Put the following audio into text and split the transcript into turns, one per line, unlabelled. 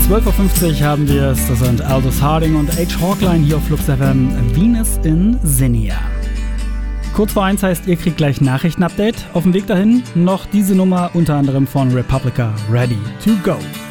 12.50 Uhr haben wir es. Das sind Aldous Harding und H. Hawkline hier auf Flux FM. Venus in Zinnia. Kurz vor 1 heißt, ihr kriegt gleich Nachrichten-Update. Auf dem Weg dahin noch diese Nummer, unter anderem von Republica, Ready to Go.